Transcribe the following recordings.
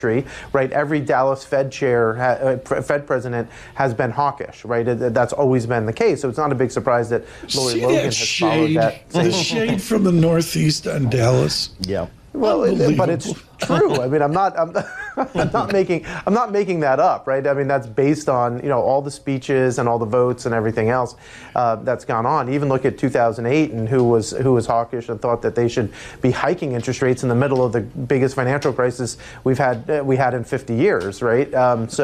right? Every Dallas Fed chair, Fed president has been hawkish, right? That's always been the case. So it's not a big surprise that Lori Logan has followed that. The shade from the Northeast on Dallas. Yeah. Well, but it's true. I mean, I'm not making that up, right? I mean, that's based on all the speeches and all the votes and everything else that's gone on. Even look at 2008 and who was hawkish and thought that they should be hiking interest rates in the middle of the biggest financial crisis we had in 50 years, right?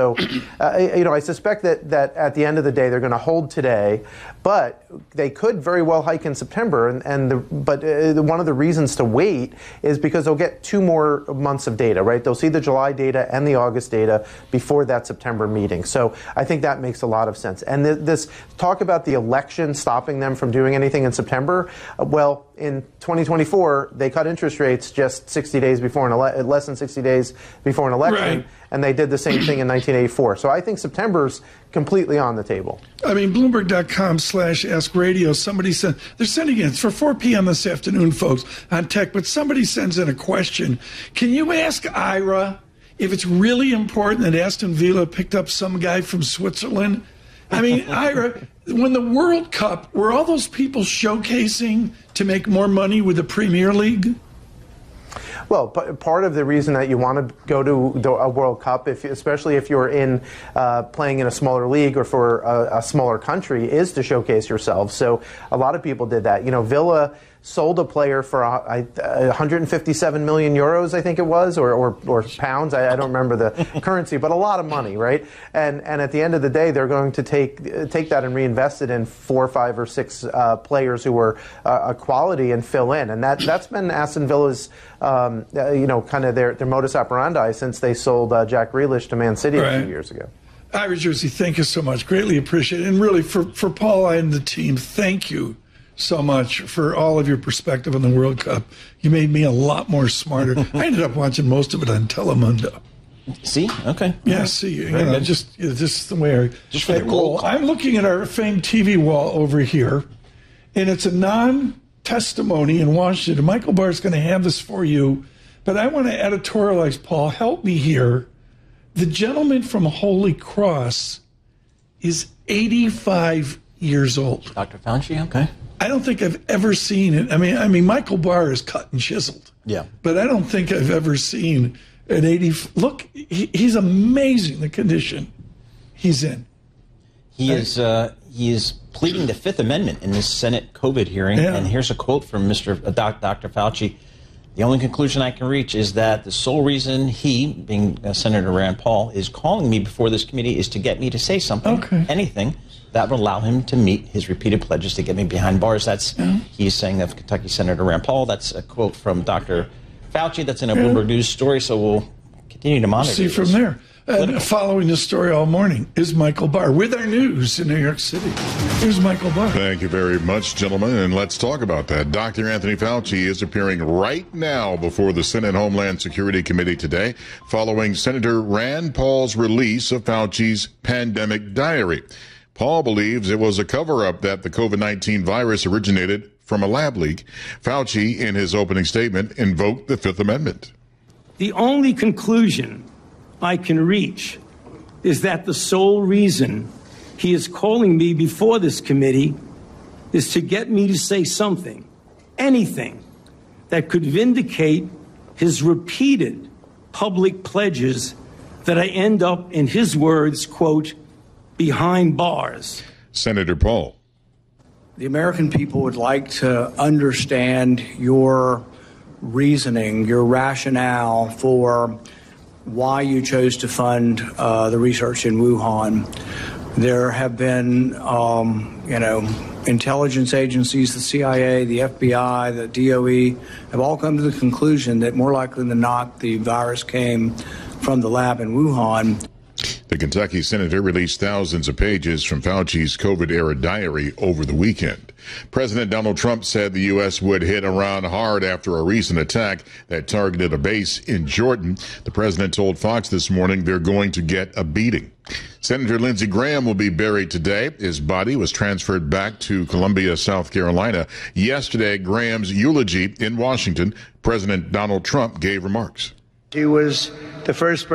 I suspect that at the end of the day they're going to hold today, but they could very well hike in September. But one of the reasons to wait is because they'll get 2 more months of data, right? They'll see the July data and the August data before that September meeting. So I think that makes a lot of sense. And this talk about the election stopping them from doing anything in September, well, in 2024, they cut interest rates just 60 days before less than 60 days before an election, right. And they did the same thing in 1984. So I think September's completely on the table. I mean, Bloomberg.com/AskRadio, somebody said, they're sending in, it's for 4 p.m. this afternoon, folks, on tech, but somebody sends in a question. Can you ask Ira if it's really important that Aston Villa picked up some guy from Switzerland? I mean, Ira, when the World Cup, were all those people showcasing to make more money with the Premier League? Well, part of the reason that you want to go to a World Cup, especially if you're playing in a smaller league or for a smaller country, is to showcase yourself. So a lot of people did that. Villa sold a player for 157 million euros, I think it was, or pounds. I don't remember the currency, but a lot of money, right? And at the end of the day, they're going to take that and reinvest it in 4, 5, or 6 players who were a quality and fill in. And that's been Aston Villa's, kind of their modus operandi since they sold Jack Grealish to Man City a few years ago. Ira Jersey, thank you so much. Greatly appreciate it. And really, for Paul and the team, thank you so much for all of your perspective on the World Cup. You made me a lot more smarter. I ended up watching most of it on Telemundo. See? Okay. Yeah, see. Just the way I roll. I'm looking at our famed TV wall over here, and it's a non-testimony in Washington. Michael Barr is going to have this for you, but I want to editorialize, Paul. Help me here. The gentleman from Holy Cross is 85 years old. Dr. Fauci, okay. I don't think I've ever seen it. I mean, Michael Barr is cut and chiseled. Yeah. But I don't think I've ever seen an 80. Look, he's amazing, the condition he's in. He is pleading the Fifth Amendment in this Senate COVID hearing. Yeah. And here's a quote from Dr. Fauci. The only conclusion I can reach is that the sole reason he, being Senator Rand Paul, is calling me before this committee is to get me to say something, anything, that would allow him to meet his repeated pledges to get me behind bars. He's saying that of Kentucky Senator Rand Paul. That's a quote from Dr. Fauci. That's in a Bloomberg News story, so we'll continue to monitor See from there. Following this story all morning is Michael Barr with our news in New York City. Here's Michael Barr. Thank you very much, gentlemen, and let's talk about that. Dr. Anthony Fauci is appearing right now before the Senate Homeland Security Committee today, following Senator Rand Paul's release of Fauci's pandemic diary. Paul believes it was a cover-up that the COVID-19 virus originated from a lab leak. Fauci, in his opening statement, invoked the Fifth Amendment. The only conclusion I can reach is that the sole reason he is calling me before this committee is to get me to say something, anything, that could vindicate his repeated public pledges that I end up, in his words, quote, behind bars. Senator Paul. The American people would like to understand your reasoning, your rationale for why you chose to fund the research in Wuhan. There have been, intelligence agencies, the CIA, the FBI, the DOE, have all come to the conclusion that more likely than not, the virus came from the lab in Wuhan. The Kentucky senator released thousands of pages from Fauci's COVID-era diary over the weekend. President Donald Trump said the U.S. would hit Iran hard after a recent attack that targeted a base in Jordan. The president told Fox this morning they're going to get a beating. Senator Lindsey Graham will be buried today. His body was transferred back to Columbia, South Carolina. Yesterday, Graham's eulogy in Washington, President Donald Trump gave remarks. He was the first